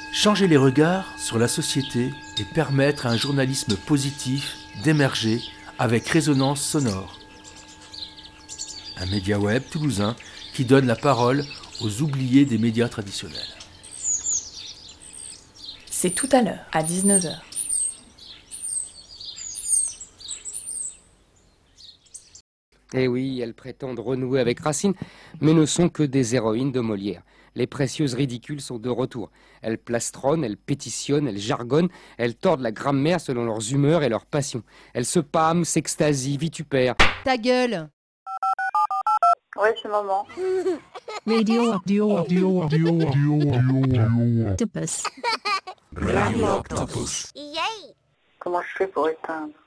Changer les regards sur la société et permettre à un journalisme positif d'émerger avec résonance sonore. Un média web toulousain qui donne la parole aux oubliés des médias traditionnels. C'est tout à l'heure, à 19h. Eh oui, elles prétendent renouer avec Racine, mais ne sont que des héroïnes de Molière. Les précieuses ridicules sont de retour. Elles plastronnent, elles pétitionnent, elles jargonnent, elles tordent la grammaire selon leurs humeurs et leurs passions. Elles se pâment, s'extasient, vitupèrent. Ta gueule! Ouais, c'est maman. Radio Octopus. Comment je fais pour éteindre?